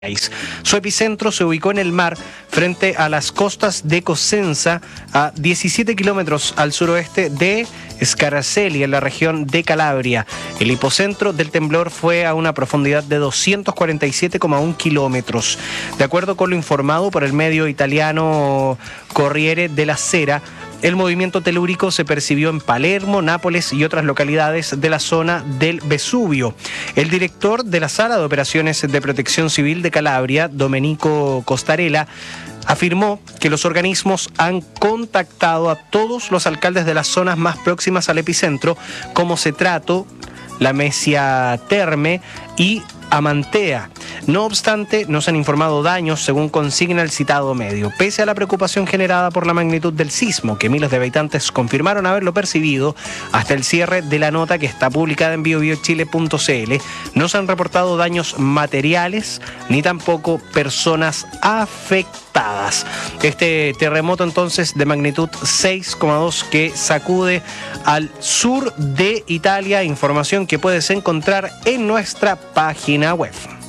Su epicentro se ubicó en el mar frente a las costas de Cosenza, a 17 kilómetros al suroeste de Scaraceli, en la región de Calabria. El hipocentro del temblor fue a una profundidad de 247,1 kilómetros. De acuerdo con lo informado por el medio italiano Corriere della Sera, el movimiento telúrico se percibió en Palermo, Nápoles y otras localidades de la zona del Vesubio. El director de la Sala de Operaciones de Protección Civil de Calabria, Domenico Costarella, afirmó que los organismos han contactado a todos los alcaldes de las zonas más próximas al epicentro, como Cetrato, La Mesia Terme y Amantea. No obstante, no se han informado daños, según consigna el citado medio, pese a la preocupación generada por la magnitud del sismo, que miles de habitantes confirmaron haberlo percibido. Hasta el cierre de la nota, que está publicada en biobiochile.cl, no se han reportado daños materiales ni tampoco personas afectadas. Este terremoto entonces de magnitud 6,2 que sacude al sur de Italia, información que puedes encontrar en nuestra página web.